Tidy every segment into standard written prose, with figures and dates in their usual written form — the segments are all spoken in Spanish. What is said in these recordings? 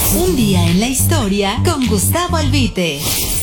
Un día en la historia con Gustavo Albite.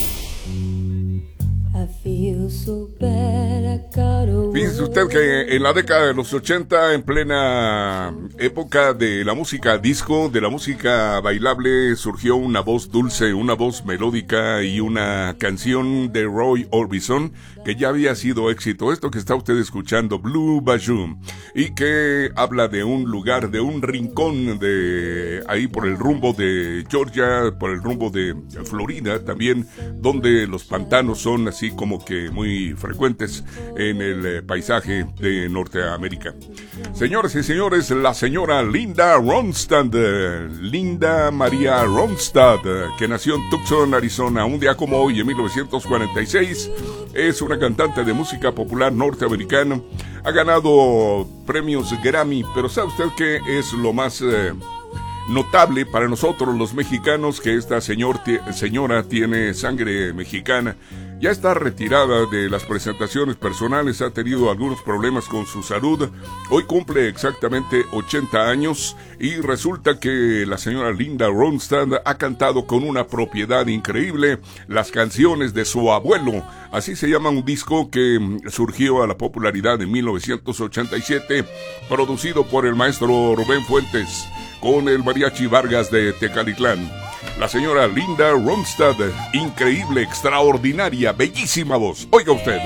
Fíjese usted que en la década de los 80, en plena época de la música disco, de la música bailable, surgió una voz dulce, una voz melódica y una canción de Roy Orbison que ya había sido éxito. Esto que está usted escuchando, Blue Bayou, y que habla de un lugar, de un rincón de ahí por el rumbo de Georgia, por el rumbo de Florida también, donde los pantanos son así como que muy frecuentes en el paisaje de Norteamérica. Señoras y señores, la señora Linda Ronstadt, Linda María Ronstadt, que nació en Tucson, Arizona, un día como hoy en 1946, es una cantante de música popular norteamericana. Ha ganado premios Grammy, pero ¿sabe usted qué es lo más notable para nosotros los mexicanos? Que esta señora tiene sangre mexicana. Ya está retirada de las presentaciones personales, ha tenido algunos problemas con su salud. Hoy cumple exactamente 80 años y resulta que la señora Linda Ronstadt ha cantado con una propiedad increíble las canciones de su abuelo. Así se llama un disco que surgió a la popularidad en 1987, producido por el maestro Rubén Fuentes, con el Mariachi Vargas de Tecalitlán. La señora Linda Ronstadt, increíble, extraordinaria, bellísima voz. Oiga usted.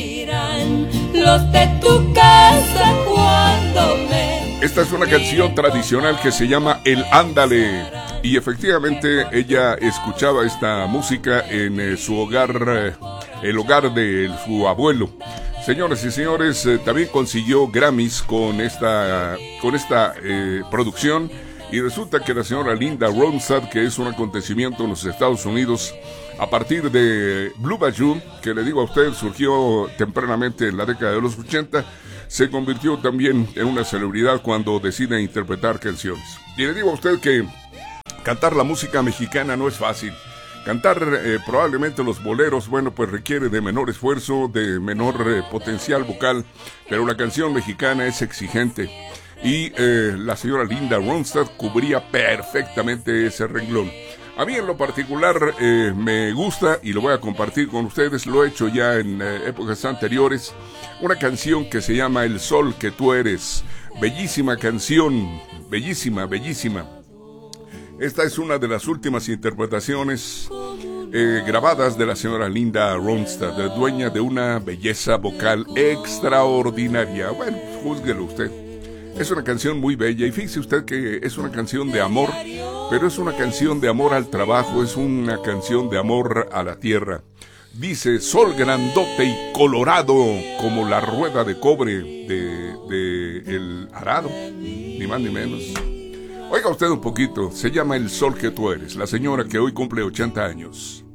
Los de tu casa cuando me... Esta es una canción tradicional que se llama El Ándale. Y efectivamente ella escuchaba esta música en su hogar, el hogar de su abuelo. Señoras y señores, también consiguió Grammys con esta producción. Y resulta que la señora Linda Ronstadt, que es un acontecimiento en los Estados Unidos, a partir de Blue Bayou, que le digo a usted, surgió tempranamente en la década de los 80, se convirtió también en una celebridad cuando decide interpretar canciones. Y le digo a usted que cantar la música mexicana no es fácil. Cantar probablemente los boleros, bueno, pues requiere de menor esfuerzo, de menor potencial vocal, pero la canción mexicana es exigente. Y la señora Linda Ronstadt cubría perfectamente ese renglón. A mí en lo particular me gusta y lo voy a compartir con ustedes, lo he hecho ya en épocas anteriores, una canción que se llama El Sol que tú eres. Bellísima canción, bellísima, bellísima. Esta es una de las últimas interpretaciones grabadas de la señora Linda Ronstadt, dueña de una belleza vocal extraordinaria. Bueno, júzguelo usted. Es una canción muy bella y fíjese usted que es una canción de amor, pero es una canción de amor al trabajo, es una canción de amor a la tierra. Dice: sol grandote y colorado como la rueda de cobre de el arado, ni más ni menos. Oiga usted un poquito, se llama El Sol que tú eres, la señora que hoy cumple 80 años.